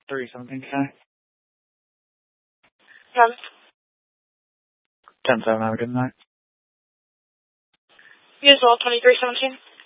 317K. 10. 10-7, have a good night. You as well, 2317.